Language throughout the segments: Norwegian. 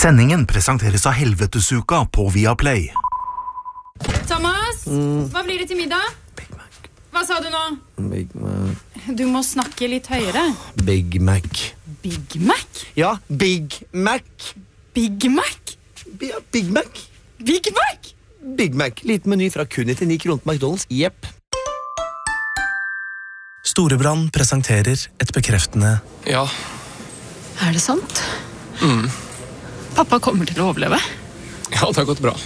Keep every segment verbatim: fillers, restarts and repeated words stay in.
Sendingen presenteres av Helvetesuka på Viaplay. Thomas, mm. hva blir det til middag? Big Mac. Hva sa du nå? Big Mac. Du må snakke litt høyere. Big Mac. Big Mac? Ja, Big Mac. Big Mac? Ja, Big Mac. Big Mac? Big Mac. Liten meny fra kun nittioni kroner på McDonald's. Jepp. Storebrand presenterer et bekreftende Ja. Er det sant? Mm. Pappa kommer til å overleve. Ja, det har gått bra.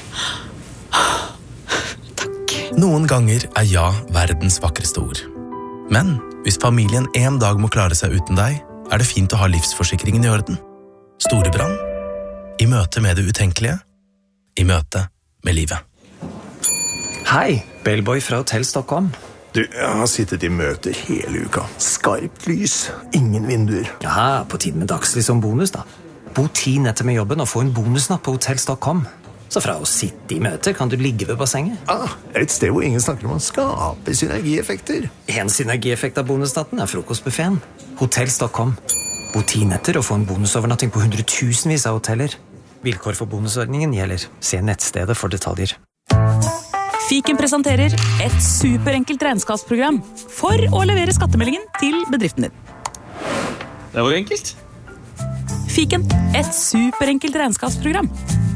Takk. Noen ganger er ja verdens vakreste ord. Men hvis familien en dag må klare seg uten deg, er det fint å ha livsforsikringen i orden. Storebrand. I møte med det utenkelige. I møte med livet. Hei, Bellboy fra Hotell Stockholm. Du, jeg har sittet i møter hele uka. Skarpt lys, ingen vinduer. Ja, på tiden med dagslys som bonus da. Bo ti netter med jobben og få en bonusnatt på Hotell Stockholm. Så fra å sitte i møter kan du ligge ved bassenget. Ah, et sted hvor ingen snakker om å skape synergieffekter. En synergieffekt av bonusnatten er frokostbuffeten. Hotell Stockholm. Bo ti netter og få en bonusovernatting på hundretusenvis av hoteller. Vilkår for bonusordningen gjelder. Se nettstedet for detaljer. Fiken presenterer et superenkelt regnskapsprogram for å levere skattemeldingen til bedriften din. Det var enkelt. Fiken, et superenkelt regnskapsprogram.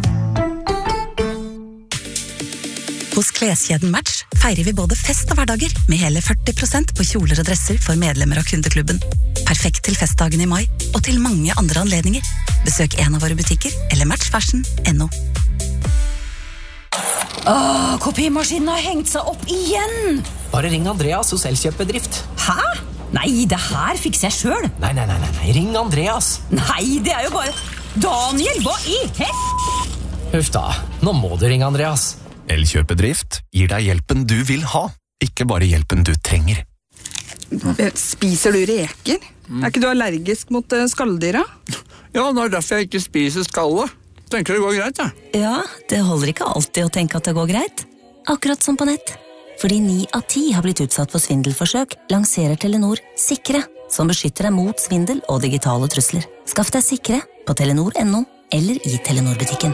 Hos kleskjeden Match feirer vi både fest og hverdager med hele førti prosent på kjoler og dresser for medlemmer av kundeklubben. Perfekt til festdagen i mai og til mange andre anledninger. Besøk en av våre butikker eller matchfashion punktum no. Åh, kopimaskinen har hengt seg opp igjen! Bare ring Andreas hos Elkjøp-bedrift. Hæ? Nei, det her fikser jeg selv. Nei, nei, nei, nei, ring Andreas. Nei, det er jo bare... Daniel, hva i hel... Huff da, nå må du ringe Andreas. Elkjøp-bedrift gir deg hjelpen du vil ha, ikke bare hjelpen du trenger. Spiser du reker? Mm. Er ikke du allergisk mot skalldyra? Ja, det er derfor jeg ikke spiser skallet. Tenker det går greit, ja. Ja, det holder ikke alltid å tenke at det går greit. Akkurat som på nett. Fordi ni av ti har blitt utsatt for svindelforsøk, lanserer Telenor Sikre, som beskytter deg mot svindel og digitale trusler. Skaff deg Sikre på telenor punktum no eller i Telenor-butikken.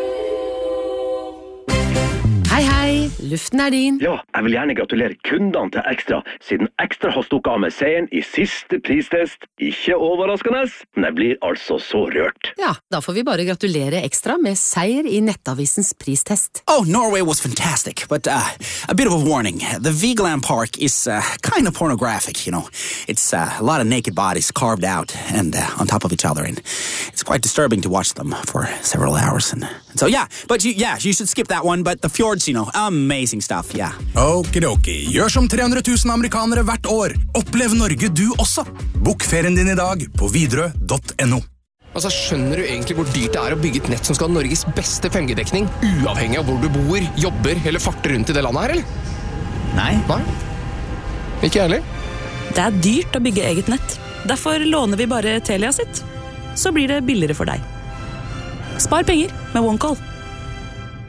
Hei, hei, luften er din. Ja, jeg vil gjerne gratulere kundene til Ekstra, siden Ekstra har stukket av med seieren i siste pristest. Ikke overraskende, men jeg blir altså så rørt. Ja, da får vi bare gratulere Ekstra med seier i Nettavisens pristest. Oh, Norway was fantastic, but uh, a bit of a warning. The Vigeland Park is uh, kind of pornographic, you know. It's uh, a lot of naked bodies carved out and uh, on top of each other, and it's quite disturbing to watch them for several hours. And, and so, yeah, but you, yeah, you should skip that one, but the fjords, you know, amazing stuff, yeah. Okidoki, gjør som tre hundre tusen amerikanere hvert år. Opplev Norge du også. Bok ferien din i dag på videre punktum no. Altså, skjønner du egentlig hvor dyrt det er å bygge et nett som skal ha Norges beste fem G-dekning, uavhengig av hvor du bor, jobber eller farter rundt i det landet her, eller? Nei. Nei? Ikke heller? Det er dyrt å bygge eget nett. Derfor låner vi bare Telia sitt. Så blir det billigere for deg. Spar penger med OneCall.